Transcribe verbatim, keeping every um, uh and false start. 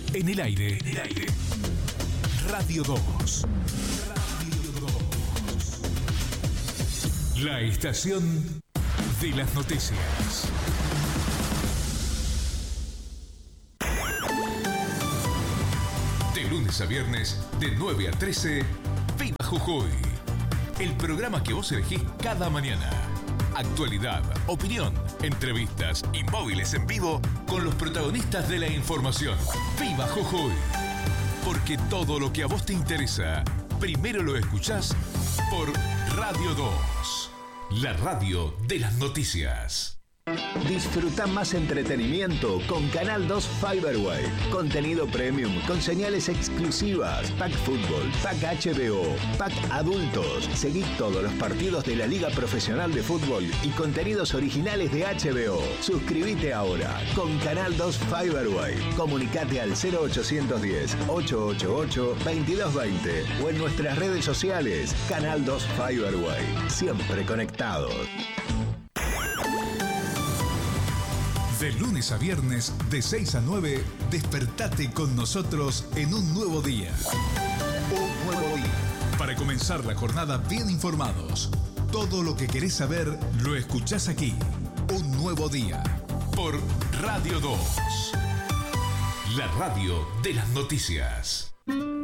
En el aire. En el aire. Radio dos. Radio dos. La estación de las noticias. De lunes a viernes, de nueve a trece, Viva Jujuy. El programa que vos elegís cada mañana. Actualidad, opinión, entrevistas y móviles en vivo con los protagonistas de la información. ¡Viva Jujuy! Porque todo lo que a vos te interesa, primero lo escuchás por Radio dos. La radio de las noticias. Disfruta más entretenimiento con Canal dos Fiberway. Contenido premium con señales exclusivas. Pack Fútbol, Pack H B O, Pack Adultos. Seguí todos los partidos de la Liga Profesional de Fútbol y contenidos originales de H B O. Suscríbete ahora con Canal dos Fiberway. Comunicate al cero ochocientos diez, ochocientos ochenta y ocho, veintidós veinte o en nuestras redes sociales. Canal dos Fiberway. Siempre conectados. De lunes a viernes, de seis a nueve, despertate con nosotros en un nuevo día. Un nuevo día. Para comenzar la jornada bien informados. Todo lo que querés saber, lo escuchás aquí. Un nuevo día. Por Radio dos. La radio de las noticias.